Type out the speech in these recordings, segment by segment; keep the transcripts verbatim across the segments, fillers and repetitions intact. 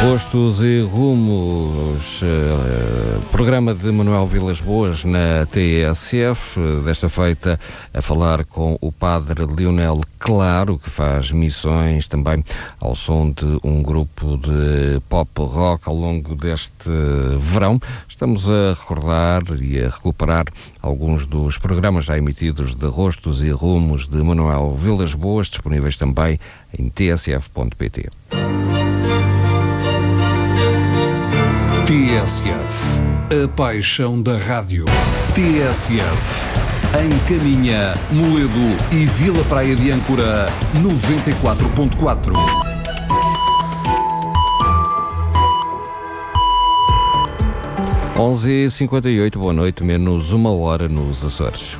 Rostos e Rumos, uh, programa de Manuel Vilas Boas na T S F, desta feita a falar com o padre Leonel Claro, que faz missões também ao som de um grupo de pop rock ao longo deste verão. Estamos a recordar e a recuperar alguns dos programas já emitidos de Rostos e Rumos de Manuel Vilas Boas, disponíveis também em t s f ponto p t. T S F, a paixão da rádio. T S F, em Caminha, Moledo e Vila Praia de Âncora, noventa e quatro ponto quatro. onze e cinquenta e oito, boa noite, menos uma hora nos Açores.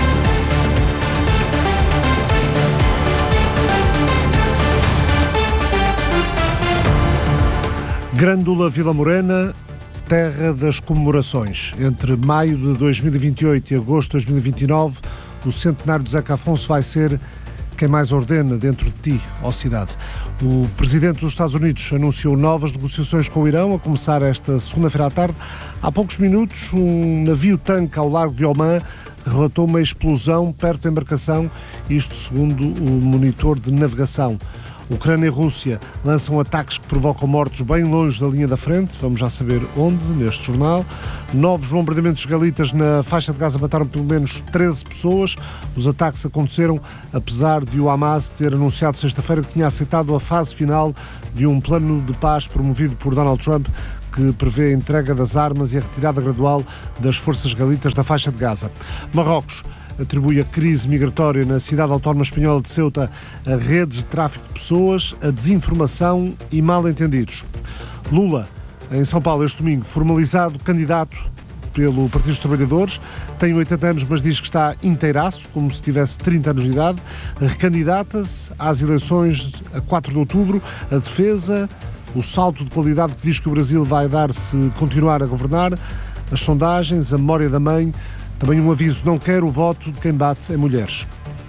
Grândola Vila Morena, terra das comemorações. Entre maio de dois mil e vinte e oito e agosto de dois mil e vinte e nove, o centenário de Zeca Afonso vai ser quem mais ordena dentro de ti, ó cidade. O presidente dos Estados Unidos anunciou novas negociações com o Irão, a começar esta segunda-feira à tarde. Há poucos minutos, um navio-tanque ao largo de Oman relatou uma explosão perto da embarcação, isto segundo o monitor de navegação. Ucrânia e Rússia lançam ataques que provocam mortos bem longe da linha da frente, vamos já saber onde, neste jornal. Novos bombardeamentos israelitas na faixa de Gaza mataram pelo menos treze pessoas. Os ataques aconteceram apesar de o Hamas ter anunciado sexta-feira que tinha aceitado a fase final de um plano de paz promovido por Donald Trump, que prevê a entrega das armas e a retirada gradual das forças israelitas da faixa de Gaza. Marrocos atribui a crise migratória na cidade autónoma espanhola de Ceuta a redes de tráfico de pessoas, a desinformação e mal-entendidos. Lula, em São Paulo este domingo, formalizado candidato pelo Partido dos Trabalhadores, tem oitenta anos, mas diz que está inteiraço, como se tivesse trinta anos de idade, recandidata-se às eleições a quatro de outubro, a defesa, o salto de qualidade que diz que o Brasil vai dar se continuar a governar, as sondagens, a memória da mãe. Também um aviso, não quero o voto de quem bate em mulheres.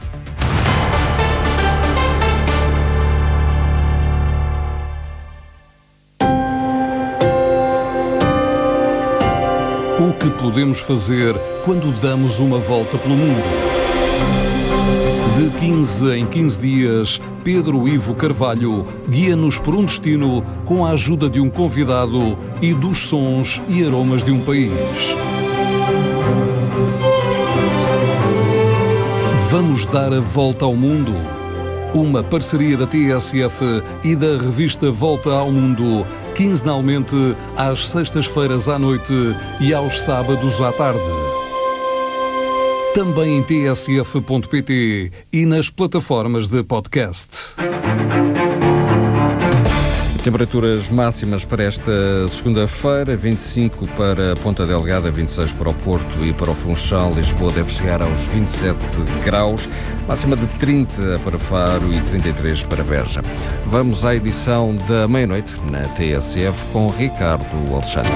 O que podemos fazer quando damos uma volta pelo mundo? De quinze em quinze dias, Pedro Ivo Carvalho guia-nos por um destino com a ajuda de um convidado e dos sons e aromas de um país. Vamos dar a volta ao mundo. Uma parceria da T S F e da revista Volta ao Mundo, quinzenalmente às sextas-feiras à noite e aos sábados à tarde. Também em t s f ponto p t e nas plataformas de podcast. Temperaturas máximas para esta segunda-feira, vinte e cinco para Ponta Delgada, vinte e seis para o Porto e para o Funchal. Lisboa deve chegar aos vinte e sete graus, máxima de trinta para Faro e trinta e três para Beja. Vamos à edição da meia-noite na T S F com Ricardo Alexandre.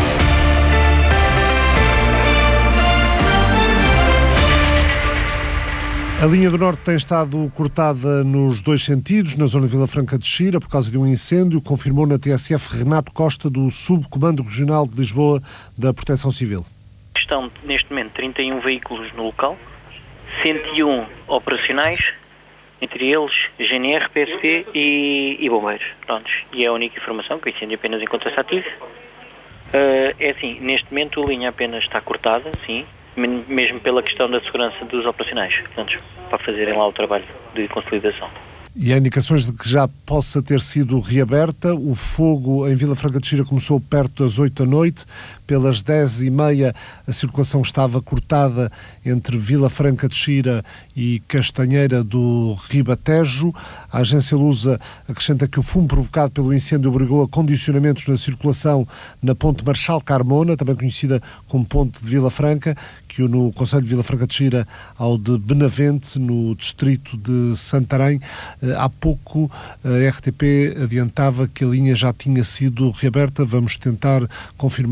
A linha do Norte tem estado cortada nos dois sentidos, na zona de Vila Franca de Xira, por causa de um incêndio, confirmou na T S F Renato Costa, do Subcomando Regional de Lisboa da Proteção Civil. Estão, neste momento, trinta e um veículos no local, cento e um operacionais, entre eles G N R, P S P e, e bombeiros. Prontos. E é a única informação, que o incêndio apenas encontra-se ativo. Uh, é assim, neste momento a linha apenas está cortada, sim, mesmo pela questão da segurança dos operacionais, portanto, para fazerem lá o trabalho de consolidação. E há indicações de que já possa ter sido reaberta. O fogo em Vila Franca de Xira começou perto das oito da noite. Pelas dez e meia a circulação estava cortada entre Vila Franca de Xira e Castanheira do Ribatejo. A agência Lusa acrescenta que o fumo provocado pelo incêndio obrigou a condicionamentos na circulação na ponte Marchal Carmona, também conhecida como ponte de Vila Franca, que une o concelho de Vila Franca de Xira ao de Benavente, no distrito de Santarém. Há pouco a R T P adiantava que a linha já tinha sido reaberta. Vamos tentar confirmar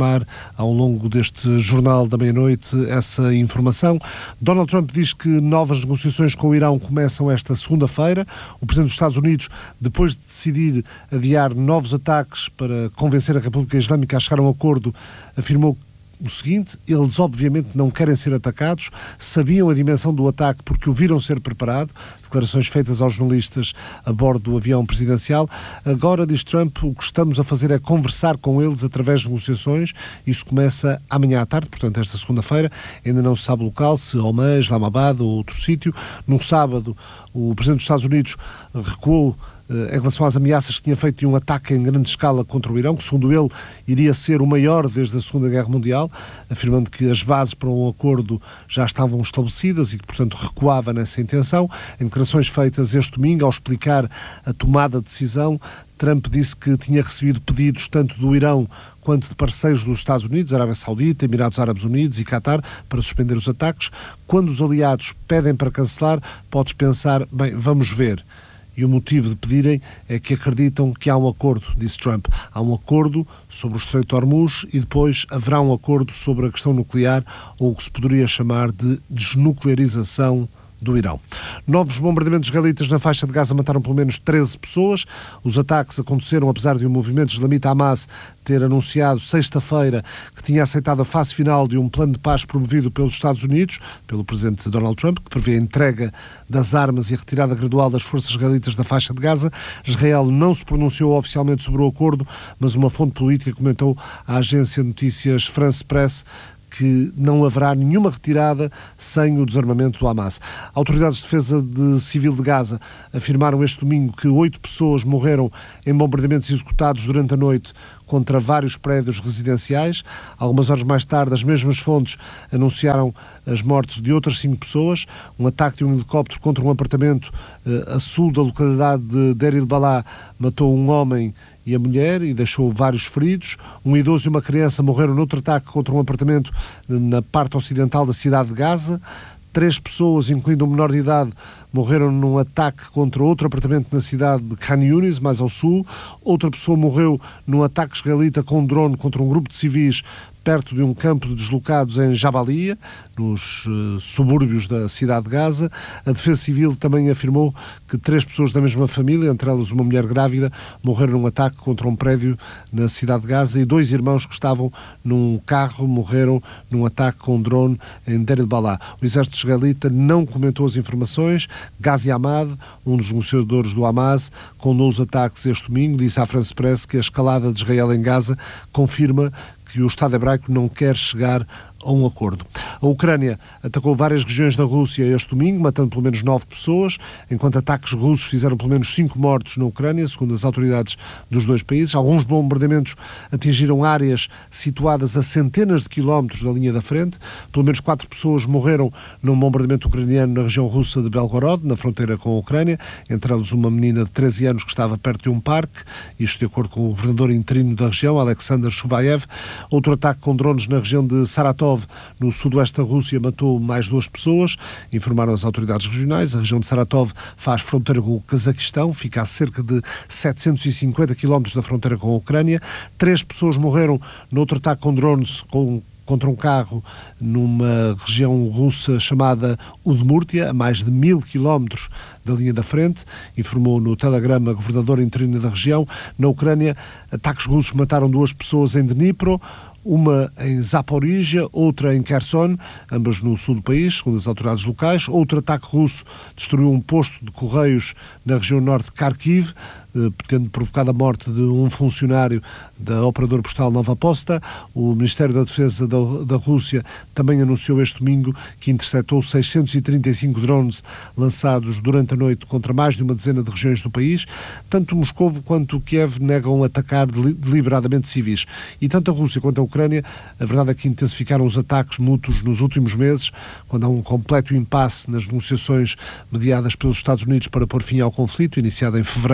ao longo deste Jornal da Meia-Noite essa informação. Donald Trump diz que novas negociações com o Irão começam esta segunda-feira. O Presidente dos Estados Unidos, depois de decidir adiar novos ataques para convencer a República Islâmica a chegar a um acordo, afirmou o seguinte: eles obviamente não querem ser atacados, sabiam a dimensão do ataque porque o viram ser preparado. Declarações feitas aos jornalistas a bordo do avião presidencial. Agora, diz Trump, o que estamos a fazer é conversar com eles através de negociações. Isso começa amanhã à tarde, portanto esta segunda-feira. Ainda não se sabe o local, se Oman, Islamabad ou outro sítio. No sábado, o Presidente dos Estados Unidos recuou em relação às ameaças que tinha feito de um ataque em grande escala contra o Irão, que segundo ele iria ser o maior desde a Segunda Guerra Mundial, afirmando que as bases para um acordo já estavam estabelecidas e que, portanto, recuava nessa intenção. Em declarações feitas este domingo, ao explicar a tomada de decisão, Trump disse que tinha recebido pedidos tanto do Irão quanto de parceiros dos Estados Unidos, Arábia Saudita, Emirados Árabes Unidos e Qatar, para suspender os ataques. Quando os aliados pedem para cancelar, podes pensar, bem, vamos ver. E o motivo de pedirem é que acreditam que há um acordo, disse Trump. Há um acordo sobre o Estreito de Hormuz e depois haverá um acordo sobre a questão nuclear, ou o que se poderia chamar de desnuclearização do Irão. Novos bombardeamentos israelitas na faixa de Gaza mataram pelo menos treze pessoas. Os ataques aconteceram apesar de o movimento islamita Hamas ter anunciado sexta-feira que tinha aceitado a fase final de um plano de paz promovido pelos Estados Unidos, pelo presidente Donald Trump, que prevê a entrega das armas e a retirada gradual das forças israelitas da faixa de Gaza. Israel não se pronunciou oficialmente sobre o acordo, mas uma fonte política comentou à agência de notícias France Press que não haverá nenhuma retirada sem o desarmamento do Hamas. Autoridades de defesa de civil de Gaza afirmaram este domingo que oito pessoas morreram em bombardeamentos executados durante a noite contra vários prédios residenciais. Algumas horas mais tarde, as mesmas fontes anunciaram as mortes de outras cinco pessoas. Um ataque de um helicóptero contra um apartamento uh, a sul da localidade de Deir el-Balah matou um homem e a mulher e deixou vários feridos. Um idoso e uma criança morreram noutro ataque contra um apartamento na parte ocidental da cidade de Gaza. Três pessoas, incluindo um menor de idade, morreram num ataque contra outro apartamento na cidade de Khan Yunis, mais ao sul. Outra pessoa morreu num ataque israelita com um drone contra um grupo de civis perto de um campo de deslocados em Jabalia, nos uh, subúrbios da cidade de Gaza. A Defesa Civil também afirmou que três pessoas da mesma família, entre elas uma mulher grávida, morreram num ataque contra um prédio na cidade de Gaza, e dois irmãos que estavam num carro morreram num ataque com um drone em Deir el-Balah. O exército israelita não comentou as informações. Ghazi Hamad, um dos negociadores do Hamas, condenou os ataques este domingo, disse à France Press que a escalada de Israel em Gaza confirma que o Estado hebraico não quer chegar a um acordo. A Ucrânia atacou várias regiões da Rússia este domingo, matando pelo menos nove pessoas, enquanto ataques russos fizeram pelo menos cinco mortos na Ucrânia, segundo as autoridades dos dois países. Alguns bombardeamentos atingiram áreas situadas a centenas de quilómetros da linha da frente. Pelo menos quatro pessoas morreram num bombardamento ucraniano na região russa de Belgorod, na fronteira com a Ucrânia, entre elas uma menina de treze anos que estava perto de um parque, isto de acordo com o governador interino da região, Alexander Shuvayev. Outro ataque com drones na região de Saratov, no sudoeste da Rússia, matou mais duas pessoas, informaram as autoridades regionais. A região de Saratov faz fronteira com o Cazaquistão, fica a cerca de setecentos e cinquenta quilómetros da fronteira com a Ucrânia. Três pessoas morreram noutro ataque com drones com contra um carro numa região russa chamada Udmurtia, a mais de mil quilómetros da linha da frente, informou no Telegram a governadora interina da região. Na Ucrânia, ataques russos mataram duas pessoas em Dnipro, uma em Zaporizhia, outra em Kherson, ambas no sul do país, segundo as autoridades locais. Outro ataque russo destruiu um posto de correios na região norte de Kharkiv, tendo provocado a morte de um funcionário da operadora postal Nova Posta. O Ministério da Defesa da, da Rússia também anunciou este domingo que interceptou seiscentos e trinta e cinco drones lançados durante a noite contra mais de uma dezena de regiões do país. Tanto Moscovo quanto Kiev negam atacar deliberadamente civis. E tanto a Rússia quanto a Ucrânia, a verdade é que intensificaram os ataques mútuos nos últimos meses, quando há um completo impasse nas negociações mediadas pelos Estados Unidos para pôr fim ao conflito, iniciado em fevereiro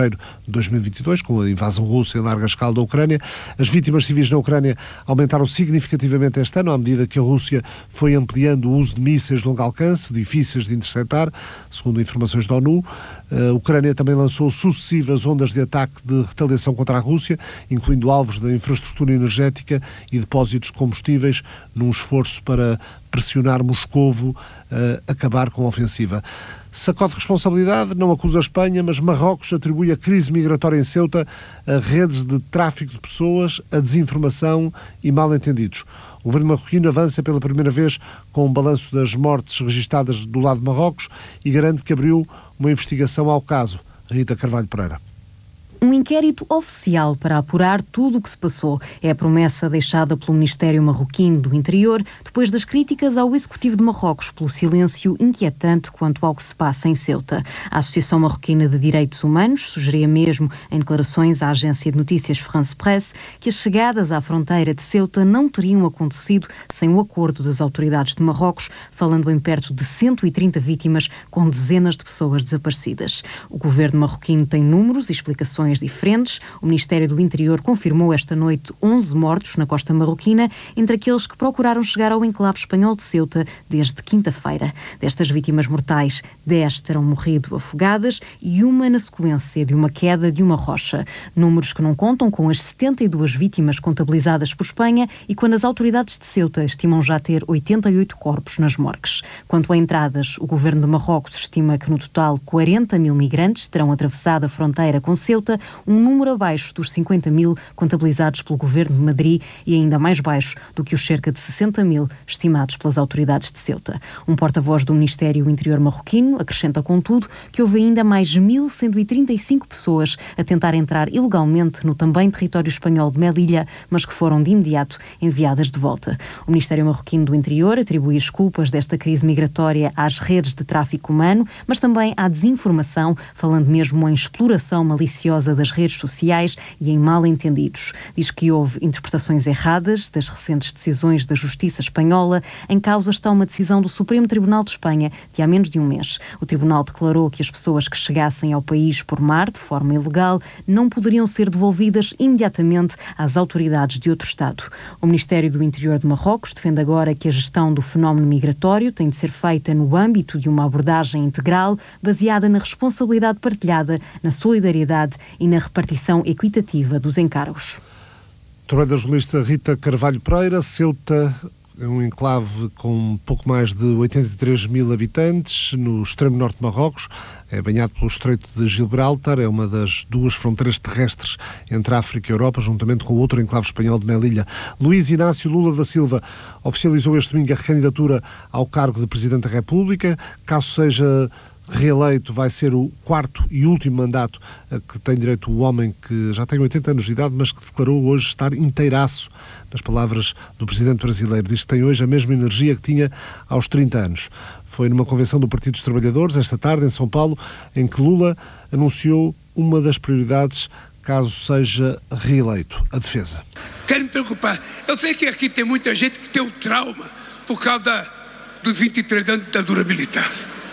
de dois mil e vinte e dois, com a invasão russa em larga escala da Ucrânia. As vítimas civis na Ucrânia aumentaram significativamente este ano, à medida que a Rússia foi ampliando o uso de mísseis de longo alcance, difíceis de interceptar, segundo informações da ONU. A Ucrânia também lançou sucessivas ondas de ataque de retaliação contra a Rússia, incluindo alvos da infraestrutura energética e depósitos de combustíveis, num esforço para pressionar Moscovo a acabar com a ofensiva. Sacode responsabilidade, não acusa a Espanha, mas Marrocos atribui a crise migratória em Ceuta a redes de tráfico de pessoas, a desinformação e mal-entendidos. O governo marroquino avança pela primeira vez com um balanço das mortes registadas do lado de Marrocos e garante que abriu uma investigação ao caso. Rita Carvalho Pereira. Um inquérito oficial para apurar tudo o que se passou é a promessa deixada pelo Ministério Marroquino do Interior depois das críticas ao Executivo de Marrocos pelo silêncio inquietante quanto ao que se passa em Ceuta. A Associação Marroquina de Direitos Humanos sugeria mesmo, em declarações à agência de notícias France Presse, que as chegadas à fronteira de Ceuta não teriam acontecido sem o acordo das autoridades de Marrocos, falando em perto de cento e trinta vítimas com dezenas de pessoas desaparecidas. O governo marroquino tem números e explicações diferentes. O Ministério do Interior confirmou esta noite onze mortos na costa marroquina, entre aqueles que procuraram chegar ao enclave espanhol de Ceuta desde quinta-feira. Destas vítimas mortais, dez terão morrido afogadas e uma na sequência de uma queda de uma rocha. Números que não contam com as setenta e duas vítimas contabilizadas por Espanha e quando as autoridades de Ceuta estimam já ter oitenta e oito corpos nas morgues. Quanto a entradas, o governo de Marrocos estima que no total quarenta mil migrantes terão atravessado a fronteira com Ceuta, um número abaixo dos cinquenta mil contabilizados pelo governo de Madrid e ainda mais baixo do que os cerca de sessenta mil estimados pelas autoridades de Ceuta. Um porta-voz do Ministério Interior marroquino acrescenta, contudo, que houve ainda mais mil cento e trinta e cinco pessoas a tentar entrar ilegalmente no também território espanhol de Melilla, mas que foram de imediato enviadas de volta. O Ministério Marroquino do Interior atribui as culpas desta crise migratória às redes de tráfico humano, mas também à desinformação, falando mesmo em exploração maliciosa das redes sociais e em mal-entendidos. Diz que houve interpretações erradas das recentes decisões da Justiça espanhola. Em causa está uma decisão do Supremo Tribunal de Espanha de há menos de um mês. O tribunal declarou que as pessoas que chegassem ao país por mar de forma ilegal não poderiam ser devolvidas imediatamente às autoridades de outro Estado. O Ministério do Interior de Marrocos defende agora que a gestão do fenómeno migratório tem de ser feita no âmbito de uma abordagem integral baseada na responsabilidade partilhada, na solidariedade e na repartição equitativa dos encargos. Também da jornalista Rita Carvalho Pereira. Ceuta é um enclave com pouco mais de oitenta e três mil habitantes, no extremo norte de Marrocos. É banhado pelo Estreito de Gibraltar, é uma das duas fronteiras terrestres entre a África e a Europa, juntamente com o outro enclave espanhol de Melilla. Luís Inácio Lula da Silva oficializou este domingo a recandidatura ao cargo de Presidente da República. Caso seja reeleito, vai ser o quarto e último mandato a que tem direito o homem que já tem oitenta anos de idade, mas que declarou hoje estar inteiraço, nas palavras do presidente brasileiro. Diz que tem hoje a mesma energia que tinha aos trinta anos. Foi numa convenção do Partido dos Trabalhadores, esta tarde, em São Paulo, em que Lula anunciou uma das prioridades caso seja reeleito: a defesa. Quero me preocupar. Eu sei que aqui tem muita gente que tem um trauma por causa dos vinte e três anos de ditadura militar.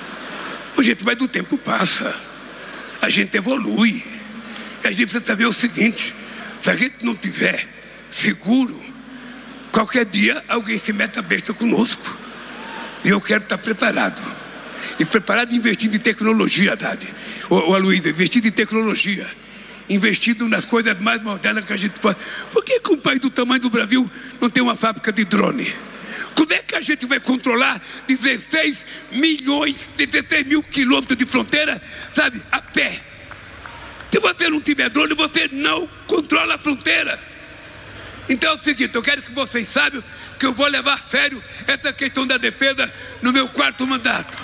Gente, mas o tempo passa, a gente evolui, a gente precisa saber o seguinte: se a gente não tiver seguro, qualquer dia alguém se mete a besta conosco, e eu quero estar preparado, e preparado investindo em tecnologia, Dade, ô Aloysio, investindo em tecnologia, investindo nas coisas mais modernas que a gente pode. Por que que um país do tamanho do Brasil não tem uma fábrica de drone? Como é que a gente vai controlar dezesseis milhões, dezesseis mil quilômetros de fronteira, sabe, a pé? Se você não tiver drone, você não controla a fronteira. Então é o seguinte, eu quero que vocês saibam que eu vou levar a sério essa questão da defesa no meu quarto mandato.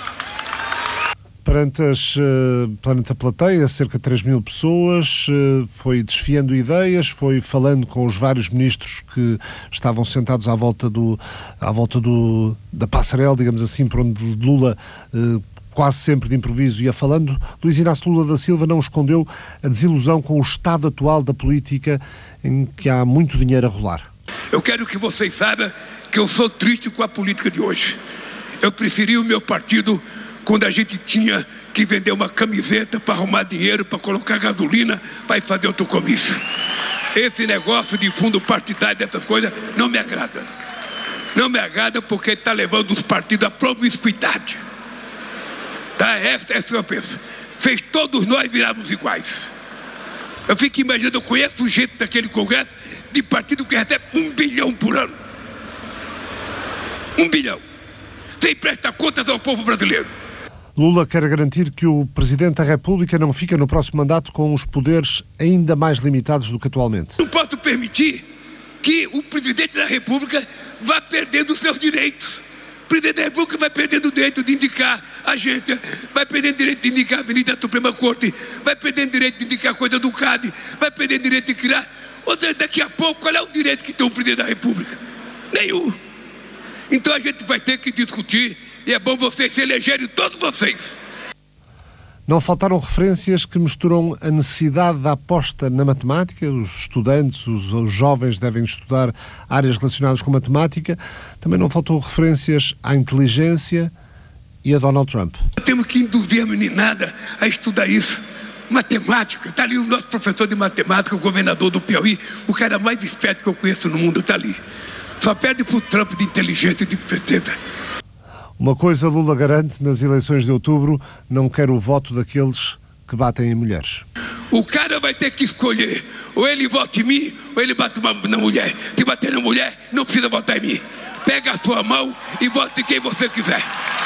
Perante, as, uh, perante a plateia, cerca de três mil pessoas, uh, foi desfiando ideias, foi falando com os vários ministros que estavam sentados à volta, do, à volta do, da passarela, digamos assim, por onde Lula uh, quase sempre de improviso ia falando. Luís Inácio Lula da Silva não escondeu a desilusão com o estado atual da política, em que há muito dinheiro a rolar. Eu quero que vocês saibam que eu sou triste com a política de hoje. Eu preferi o meu partido quando a gente tinha que vender uma camiseta para arrumar dinheiro, para colocar gasolina, para ir fazer outro comício. Esse negócio de fundo partidário, dessas coisas, não me agrada. Não me agrada porque está levando os partidos à promiscuidade. Tá? Essa é o que eu penso. Fez todos nós virarmos iguais. Eu fico imaginando, eu conheço o jeito daquele congresso de partido que recebe um bilhão por ano. Um bilhão. Sem prestar contas ao povo brasileiro. Lula quer garantir que o Presidente da República não fica no próximo mandato com os poderes ainda mais limitados do que atualmente. Não posso permitir que o Presidente da República vá perdendo os seus direitos. O Presidente da República vai perdendo o direito de indicar agência, vai perdendo o direito de indicar a ministra da Suprema Corte, vai perdendo o direito de indicar coisa do C A D, vai perdendo o direito de criar. Ou seja, daqui a pouco, qual é o direito que tem o Presidente da República? Nenhum. Então a gente vai ter que discutir, e é bom vocês se elegerem, todos vocês. Não faltaram referências que misturam a necessidade da aposta na matemática. Os estudantes, os, os jovens devem estudar áreas relacionadas com matemática. Também não faltou referências à inteligência e a Donald Trump. Temos que induzir a meninada a estudar isso. Matemática, está ali o nosso professor de matemática, o governador do Piauí, o cara mais esperto que eu conheço no mundo está ali. Só perde para o Trump de inteligente e de pretenda. Uma coisa Lula garante nas eleições de outubro: não quer o voto daqueles que batem em mulheres. O cara vai ter que escolher, ou ele vota em mim, ou ele bate uma, na mulher. Se bater na mulher, não precisa votar em mim. Pega a sua mão e vote em quem você quiser.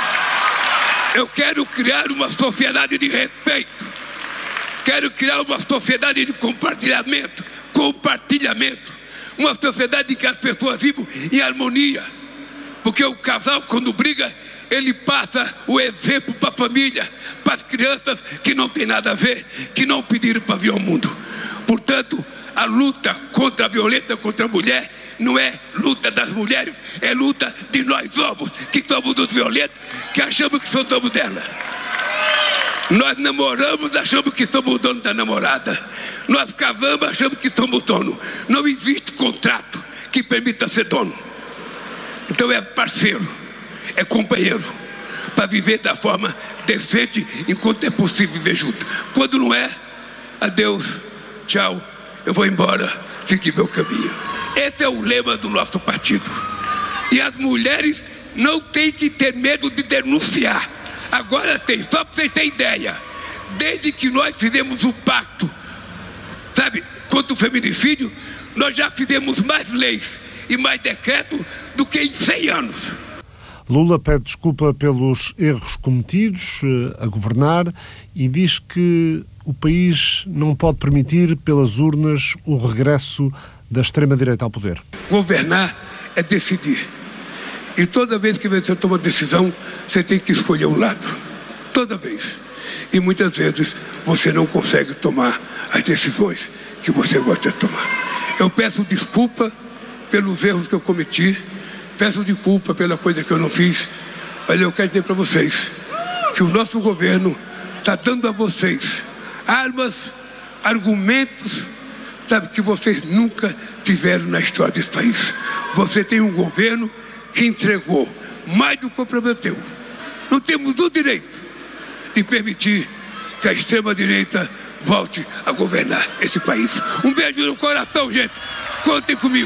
Eu quero criar uma sociedade de respeito. Quero criar uma sociedade de compartilhamento. Compartilhamento. Uma sociedade em que as pessoas vivam em harmonia. Porque o casal, quando briga, ele passa o exemplo para a família, para as crianças que não tem nada a ver, que não pediram para vir ao mundo. Portanto, a luta contra a violência contra a mulher não é luta das mulheres, é luta de nós homens, que somos os violentos, que achamos que somos donos dela. Nós namoramos, achamos que somos o dono da namorada. Nós casamos, achamos que somos o dono. Não existe contrato que permita ser dono. Então é parceiro, é companheiro, para viver da forma decente enquanto é possível viver junto. Quando não é, adeus, tchau, eu vou embora, seguir meu caminho. Esse é o lema do nosso partido. E as mulheres não têm que ter medo de denunciar. Agora tem, só para vocês terem ideia, desde que nós fizemos o pacto, sabe, contra o feminicídio, nós já fizemos mais leis e mais decretos do que em cem anos. Lula pede desculpa pelos erros cometidos a governar e diz que o país não pode permitir pelas urnas o regresso da extrema-direita ao poder. Governar é decidir. E toda vez que você toma decisão, você tem que escolher um lado. Toda vez. E muitas vezes você não consegue tomar as decisões que você gosta de tomar. Eu peço desculpa pelos erros que eu cometi, peço desculpa pela coisa que eu não fiz, mas eu quero dizer para vocês que o nosso governo está dando a vocês armas, argumentos, sabe, que vocês nunca tiveram na história desse país. Você tem um governo que entregou mais do que prometeu. Não temos o direito de permitir que a extrema-direita volte a governar esse país. Um beijo no coração, gente. Contem comigo.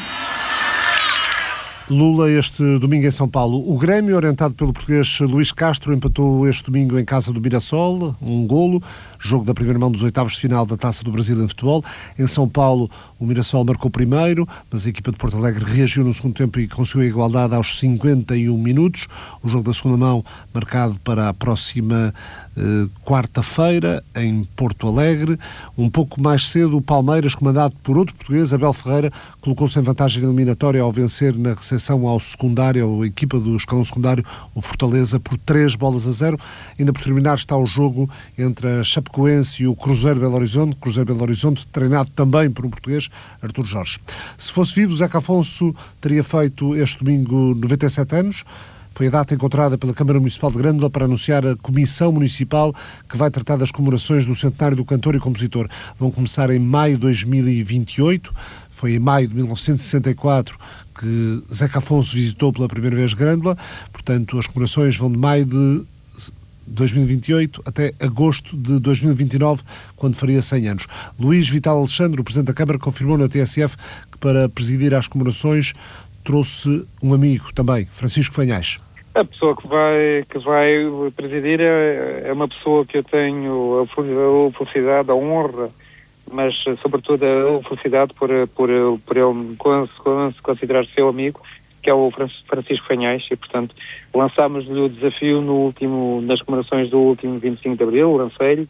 Lula este domingo em São Paulo. O Grêmio, orientado pelo português Luís Castro, empatou este domingo em casa do Mirassol, um golo, jogo da primeira mão dos oitavos de final da Taça do Brasil em futebol. Em São Paulo, o Mirassol marcou primeiro, mas a equipa de Porto Alegre reagiu no segundo tempo e conseguiu a igualdade aos cinquenta e um minutos. O jogo da segunda mão, marcado para a próxima eh, quarta-feira, em Porto Alegre. Um pouco mais cedo, o Palmeiras, comandado por outro português, Abel Ferreira, colocou-se em vantagem eliminatória ao vencer na recepção ao secundário, a equipa do escalão secundário, o Fortaleza, por três bolas a zero. Ainda por terminar está o jogo entre a Chapecoense e o Cruzeiro Belo Horizonte, Cruzeiro Belo Horizonte, treinado também por um português, Artur Jorge. Se fosse vivo, Zeca Afonso teria feito este domingo noventa e sete anos. Foi a data encontrada pela Câmara Municipal de Grândola para anunciar a Comissão Municipal que vai tratar das comemorações do centenário do cantor e compositor. Vão começar em maio de dois mil e vinte e oito. Foi em maio de mil novecentos e sessenta e quatro que Zeca Afonso visitou pela primeira vez Grândola. Portanto, as comemorações vão de maio de dois mil e vinte e oito até agosto de dois mil e vinte e nove, quando faria cem anos. Luís Vital Alexandre, o Presidente da Câmara, confirmou na T S F que para presidir às comemorações trouxe um amigo também, Francisco Fanhais. A pessoa que vai, que vai presidir é, é uma pessoa que eu tenho a felicidade, a honra, mas sobretudo a felicidade por, por, por ele se considerar seu amigo, que é o Francisco Fanhais, e portanto lançámos-lhe o desafio no último, nas comemorações do último vinte e cinco de Abril, lancei-lhe,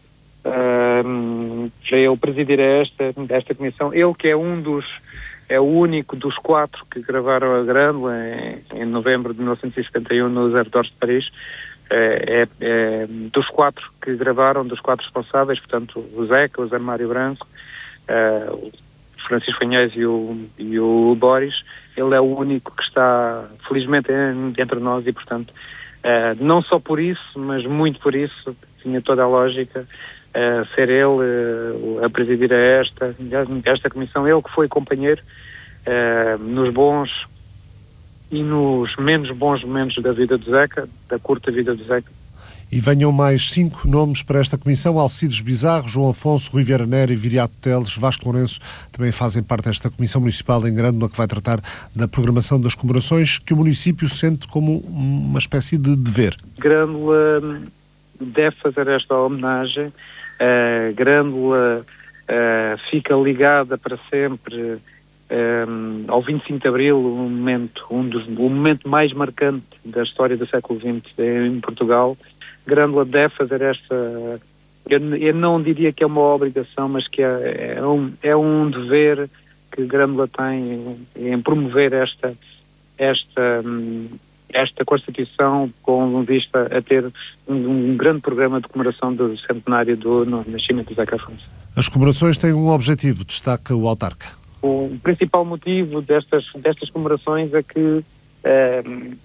uh, para ele presidir esta, esta comissão, ele que é um dos, é o único dos quatro que gravaram a Grândola em, em novembro de mil novecentos e setenta e um nos arredores de Paris, é, é, é dos quatro que gravaram, dos quatro responsáveis, portanto o Zeca, o Zé Mário Branco, uh, o Francisco Fanhais e o, e o Boris. Ele é o único que está, felizmente, entre nós e, portanto, uh, não só por isso, mas muito por isso, tinha toda a lógica uh, ser ele uh, a presidir a esta, esta comissão. Ele que foi companheiro uh, nos bons e nos menos bons momentos da vida do Zeca, da curta vida do Zeca. E venham mais cinco nomes para esta comissão: Alcides Bizarro, João Afonso, Rui Vieira Nery, Viriato Teles, Vasco Lourenço, também fazem parte desta comissão municipal em Grândola, que vai tratar da programação das comemorações, que o município sente como uma espécie de dever. Grândola deve fazer esta homenagem. Uh, Grândola uh, fica ligada para sempre um, ao vinte e cinco de Abril, um momento, um dos, o momento mais marcante da história do século vinte em Portugal. Grândola deve fazer esta, eu, eu não diria que é uma obrigação, mas que é, é, um, é um dever que Grândola tem em, em promover esta, esta, esta Constituição com vista a ter um, um grande programa de comemoração do centenário do nascimento de Zeca Afonso. As comemorações têm um objetivo, destaca o autarca. O principal motivo destas, destas comemorações é que é,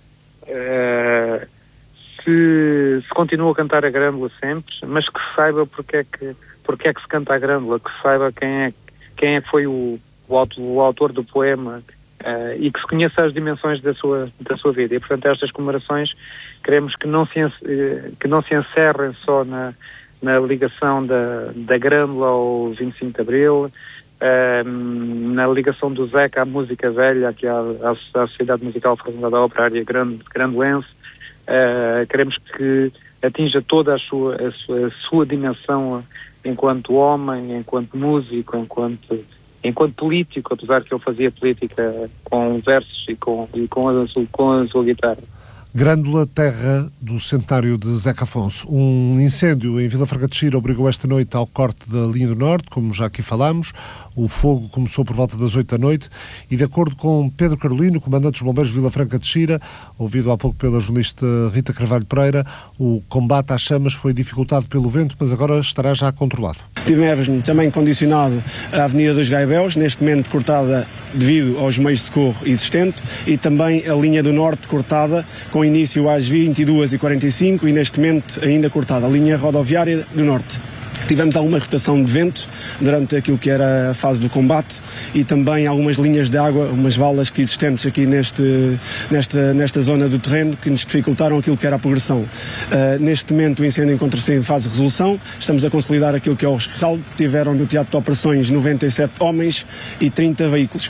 é, Se, se continua a cantar a Grândola sempre, mas que se saiba porque é que, porque é que se canta a Grândola, que se saiba quem é, quem é que foi o, o, autor, o autor do poema uh, e que se conheça as dimensões da sua, da sua vida. E, portanto, estas comemorações queremos que não se, que não se encerrem só na, na ligação da, da Grândola ao vinte e cinco de Abril, uh, na ligação do Zeca à música velha, aqui à, à, à Sociedade Musical Fraternidade Operária Grandolense. Uh, queremos que atinja toda a sua, a sua, a sua dimensão enquanto homem, enquanto músico, enquanto, enquanto político, apesar que ele fazia política com versos e com, e com, a, com a sua guitarra. Grândola, terra do centenário de Zeca Afonso. Um incêndio em Vila Franca de Xira obrigou esta noite ao corte da linha do Norte, como já aqui falámos. O fogo começou por volta das oito da noite e, de acordo com Pedro Carolino, comandante dos bombeiros de Vila Franca de Xira, ouvido há pouco pela jornalista Rita Carvalho Pereira, o combate às chamas foi dificultado pelo vento, mas agora estará já controlado. Tivemos também condicionado a Avenida dos Gaibéus, neste momento cortada devido aos meios de socorro existentes, e também a linha do Norte cortada, com início às vinte e duas e quarenta e cinco e neste momento ainda cortada, a linha rodoviária do Norte. Tivemos alguma rotação de vento durante aquilo que era a fase do combate e também algumas linhas de água, umas valas que existentes aqui neste, nesta, nesta zona do terreno que nos dificultaram aquilo que era a progressão. Uh, neste momento o incêndio encontra-se em fase de resolução, estamos a consolidar aquilo que é o rescaldo. Tiveram no teatro de operações noventa e sete homens e trinta veículos.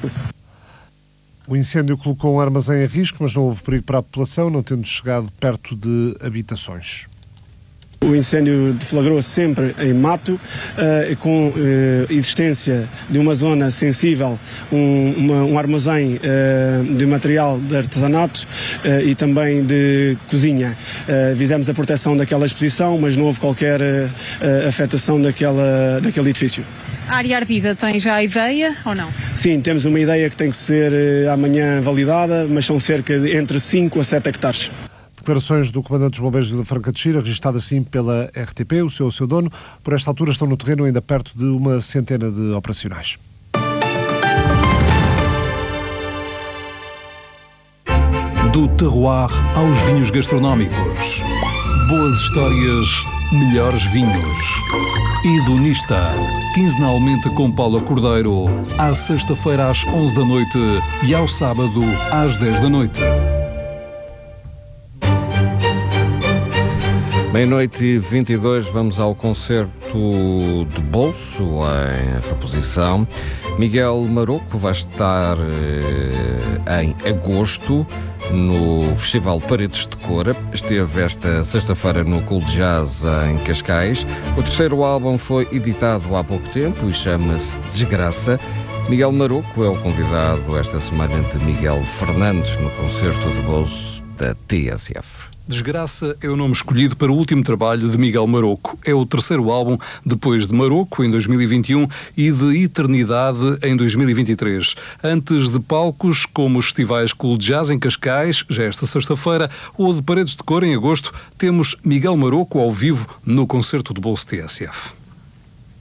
O incêndio colocou um armazém em risco, mas não houve perigo para a população, não tendo chegado perto de habitações. O incêndio deflagrou sempre em mato, uh, com uh, existência de uma zona sensível, um, uma, um armazém uh, de material de artesanato uh, e também de cozinha. Uh, fizemos a proteção daquela exposição, mas não houve qualquer uh, afetação daquela, daquele edifício. A área ardida tem já a ideia ou não? Sim, temos uma ideia que tem que ser uh, amanhã validada, mas são cerca de entre cinco a sete hectares. Declarações do comandante dos bombeiros de Vila Franca de Xira, registradas sim pela R T P, o seu, o seu dono. Por esta altura estão no terreno ainda perto de uma centena de operacionais. Do terroir aos vinhos gastronómicos. Boas histórias, melhores vinhos. Hedonista, quinzenalmente com Paula Cordeiro, à sexta-feira às onze da noite e ao sábado às dez da noite. Meia-noite e vinte e dois, vamos ao concerto de bolso em reposição. Miguel Maroco vai estar eh, em agosto no Festival Paredes de Cor. Esteve esta sexta-feira no Cool Jazz em Cascais. O terceiro álbum foi editado há pouco tempo e chama-se Desgraça. Miguel Maroco é o convidado esta semana de Miguel Fernandes no concerto de bolso da T S F. Desgraça é o nome escolhido para o último trabalho de Miguel Maroco. É o terceiro álbum depois de Maroco, em dois mil e vinte e um, e de Eternidade, em dois mil e vinte e três. Antes de palcos como os festivais Cool Jazz em Cascais, já esta sexta-feira, ou de Paredes de Cor, em agosto, temos Miguel Maroco ao vivo no concerto de bolso T S F.